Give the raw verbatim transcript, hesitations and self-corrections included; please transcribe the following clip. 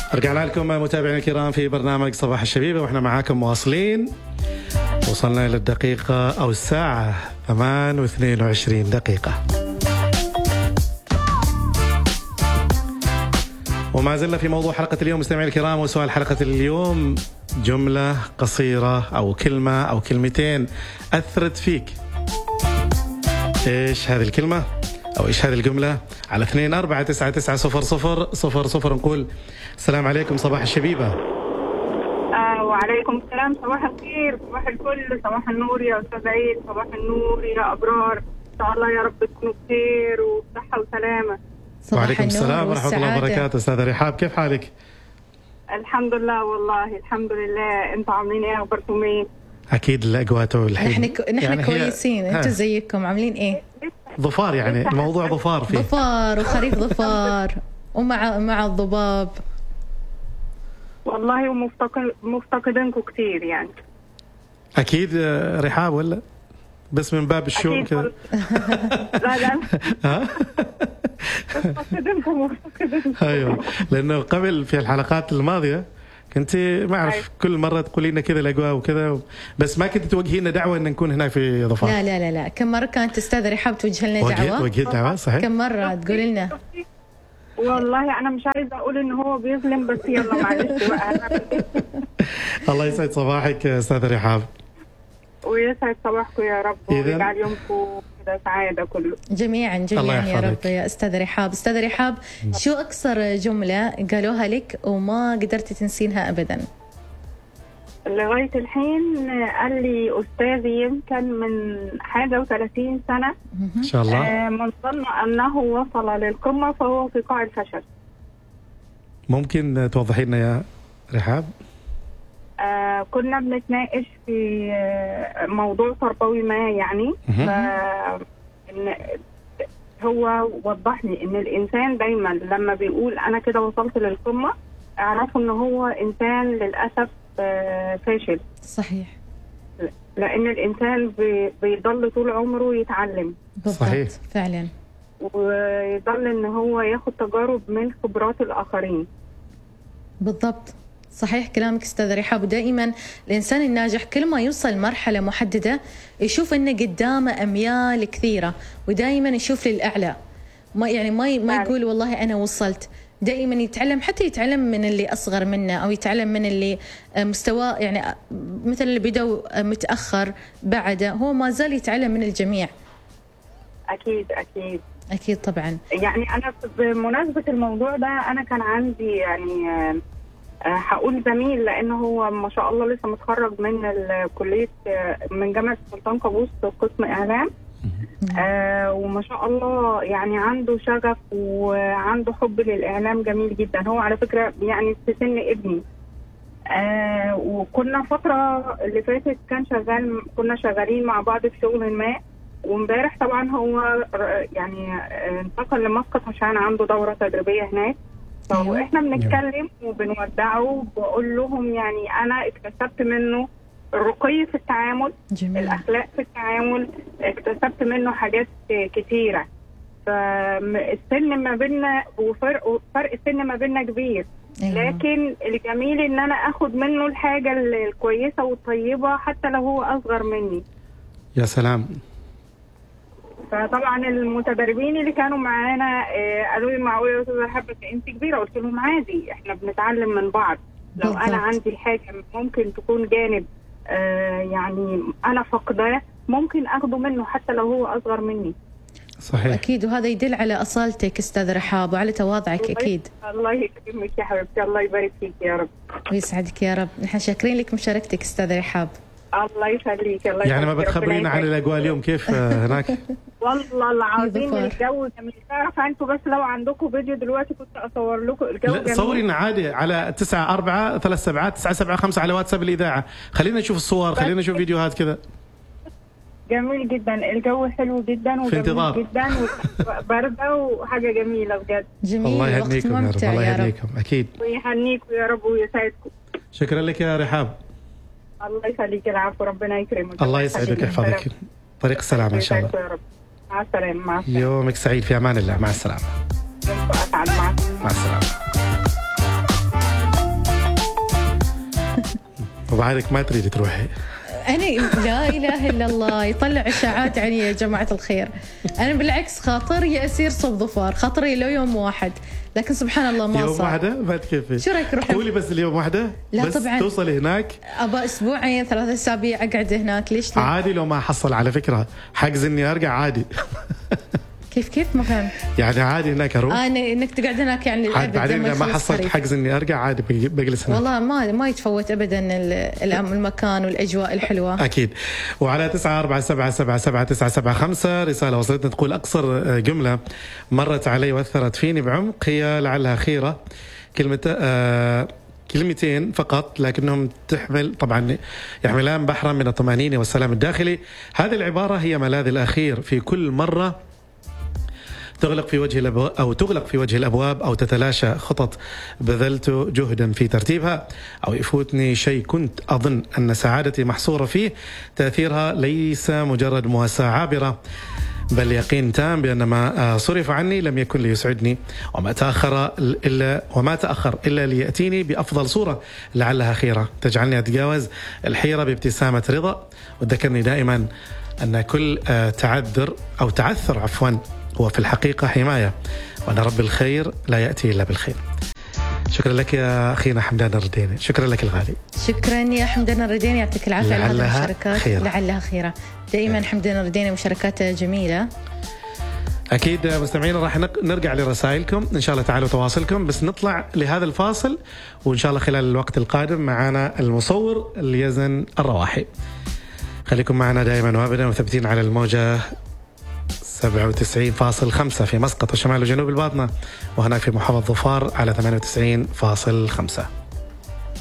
رجعنا لكم متابعينا الكرام في برنامج صباح الشبيبة واحنا معاكم مواصلين. وصلنا إلى الدقيقة أو الساعة ثمان واثنين وعشرين دقيقة، وما زلنا في موضوع حلقة اليوم مستمعينا الكرام. وسؤال حلقة اليوم: جملة قصيرة أو كلمة أو كلمتين أثرت فيك. إيش هذه الكلمة أو إيش هذه الجملة؟ على اثنين أربعة تسعة تسعة صفر صفر صفر صفر نقول السلام عليكم صباح الشبيبة. آه وعليكم السلام، صباح الخير، صباح الفل، صباح النور يا أستاذ عيد، صباح النور يا أبرار، إن شاء الله يا رب تكونوا بخير وصحة وسلامة. وعليكم السلام ورحمة الله وبركاته. أستاذة رحاب كيف حالك؟ الحمد لله والله الحمد لله. أنتوا عاملين إيه؟ أخباركم إيه؟ أكيد الأجواء تو الحين نحن ك... نحن يعني كويسين. أنتوا زيكم عاملين إيه؟ ظفار، يعني الموضوع ظفار فيه ظفار وخريف ظفار ومع مع الضباب والله، ومفتقد مفتقدينكم كتير يعني. أكيد رحاب ولا بس من باب الشوم كذا؟ لا لا ها مفتقدينكم مفتقدينكم. أيوه، لأنه قبل في الحلقات الماضية كنت ما أعرف كل مرة تقولي لنا كذا الأجواء وكذا، بس ما كنت توجهي لنا دعوة إن نكون هنا في ظفار. لا لا لا لا كم مرة كانت أستاذة رحاب توجه لنا دعوة. وجهت دعوة صحيح. كم مرة تقولي لنا؟ والله أنا مش عايزة أقول إن هو بيظلم، بس يلا معلش بقى. الله يسعد صباحك أستاذة رحاب. ويسعد صباحكم يا رب، ويجعل يومكم كده سعادة كله. جميعا جميعا يا رب يا أستاذة رحاب. أستاذة رحاب، شو أكثر جملة قالوها لك وما قدرتي تنسينها أبدا؟ لغاية الحين قال لي أستاذي يمكن من حاجة وثلاثين سنة إن شاء الله، من ظن أنه وصل للقمة فهو في قاع الفشل. ممكن توضحي لنا يا رحاب؟ آه كنا بنتناقش في موضوع تربوي ما يعني، هو وضح لي ان الانسان دايما لما بيقول انا كده وصلت للقمة اعرفوا ان هو انسان للأسف آه فاشل. صحيح، لان الانسان بيضل طول عمره يتعلم. صحيح فعلا، ويضل ان هو ياخد تجارب من خبرات الاخرين. بالضبط، صحيح كلامك أستاذة رحاب. ودائما الإنسان الناجح كل ما يوصل مرحلة محددة يشوف إنه قدامه أميال كثيرة، ودائما يشوف للأعلى، ما يعني ما ما يقول والله أنا وصلت. دائما يتعلم، حتى يتعلم من اللي أصغر منه أو يتعلم من اللي مستواه يعني مثل اللي بدأوا متأخر بعده، هو ما زال يتعلم من الجميع. أكيد أكيد أكيد طبعا. يعني أنا بمناسبة الموضوع ده أنا كان عندي يعني هقول زميل، لأنه هو ما شاء الله لسه متخرج من الكلية من جامعة سلطان قابوس قسم إعلام، آه وما شاء الله يعني عنده شغف وعنده حب للإعلام جميل جدا. هو على فكرة يعني في سن ابني، آه وكنا فترة اللي فاتت كان شغال كنا شغالين مع بعض في شغل ما، وامبارح طبعا هو يعني انتقل لمسقط عشان عنده دورة تدريبية هناك. فاحنا بنتكلم وبنودعه وبقول لهم يعني انا اكتسبت منه الرقي في التعامل، جميل. الاخلاق في التعامل، اكتسبت منه حاجات كتيره. فالسن ما بيننا وفرق فرق السن ما بيننا كبير، لكن الجميل ان انا اخد منه الحاجه الكويسه والطيبه حتى لو هو اصغر مني. يا سلام. فطبعا المتدربين اللي كانوا معانا قالوا لي معقول يا استاذه حبه انت كبيره؟ قلت لهم عادي، احنا بنتعلم من بعض. لو بالضبط. انا عندي حاجه ممكن تكون جانب آه يعني انا فقداه ممكن اخده منه حتى لو هو اصغر مني. صحيح، اكيد، وهذا يدل على اصالتك استاذ رحاب وعلى تواضعك. الله اكيد، الله يكرمك يا حبيبتي، الله يبارك فيك يا رب ويسعدك يا رب. نحن شاكرين لك مشاركتك استاذ رحاب. الله يخليك. الله يعني ما بتخبرينا عن الاجواء اليوم كيف هناك؟ والله العظيم الجو جميل. تعرف انتوا بس لو عندكم فيديو دلوقتي كنت اصور لكم الجو جميل. صوري لنا عادي على تسعة أربعة ثلاث سبعات تسعة سبعة خمسة على واتساب الإذاعة، خلينا نشوف الصور، خلينا نشوف فيديوهات كذا. جميل جدا، الجو حلو جدا وجميل جدا وباردة وحاجة جميلة بجد. جميل، الله يهنيكم يا رب. الله يهنيكم أكيد، ويهنيكم يا رب ويسعدكم. شكرا لك يا رحاب. الله يخليك، العفو، ربنا يكرمك. الله يسعدك ويحفظك. طريق السلامة إن شاء الله. يا رب. مع السلامة. مع السلامة. يومك سعيد، في أمان الله. مع السلامة. مع السلامة. مع السلامة. وبعدك ما تريد تروحي. أنا لا إله إلا الله، يطلع إشاعات عني يا جماعة الخير. أنا بالعكس خاطري أسير صوب ظفار، خاطري لو يوم واحد، لكن سبحان الله ما يوم صار. واحدة ما تكفي. شو رأيك نروح؟ قولي بس اليوم واحدة. لا بس طبعا توصل هناك. أبى أسبوعين ثلاثة أسابيع أقعد هناك. ليش لا؟ عادي لو ما حصل على فكرة حجز إني أرجع عادي. كيف كيف ما فهمت؟ يعني عادي هناك أروح. آه إنك تقعد هناك يعني عاد بعدين إذا ما حصلت حجز إني أرجع عادي بجلس هناك. والله ما ما يتفوت أبدا المكان والأجواء الحلوة. أكيد. وعلى تسعة أربعة سبعة سبعة سبعة تسعة سبعة خمسة رسالة وصلتنا تقول أقصر جملة مرت علي وأثرت فيني بعمق هي لعلها خيرة. كلمة آه كلمتين فقط لكنهم تحمل طبعا يحملان بحرا من الطمأنينة والسلام الداخلي. هذه العبارة هي ملاذ الأخير في كل مرة تغلق في وجه الأبواب أو تغلق في وجه الأبواب أو تتلاشى خطط بذلت جهدا في ترتيبها أو يفوتني شيء كنت أظن أن سعادتي محصورة فيه. تأثيرها ليس مجرد مواساة عابرة بل يقين تام بأن ما صرف عني لم يكن ليسعدني وما تأخر إلا وما تأخر إلا ليأتيني بأفضل صورة لعلها خيرة تجعلني أتجاوز الحيرة بابتسامة رضا. وذكرني دائما أن كل تعذر أو تعثر عفوا هو في الحقيقة حماية وأن رب الخير لا يأتي إلا بالخير. شكرا لك يا أخينا حمدان الرديني. شكرا لك الغالي. شكرا يا حمدان الرديني يعطيك العافية على هذه المشاركات. خيرة. لعلها خيرة دائما. حمدان الرديني مشاركاته جميلة. أكيد مستمعين راح نرجع لرسائلكم إن شاء الله تعالوا تواصلكم بس نطلع لهذا الفاصل وإن شاء الله خلال الوقت القادم معنا المصور اليزن الرواحي. خليكم معنا دائما وابدا مثبتين على الموجة سبعة وتسعين فاصل خمسة في مسقط وشمال وجنوب الباطنة وهناك في محافظة ظفار على ثمانية وتسعين فاصل خمسة.